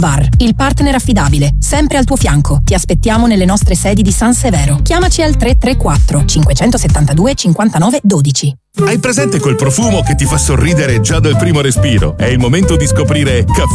VAR, il partner affidabile, sempre al tuo fianco. Ti aspettiamo nelle nostre sedi di San Severo. Chiamaci al 334 572 59 12. Hai presente quel profumo che ti fa sorridere già dal primo respiro? È il momento di scoprire Caffè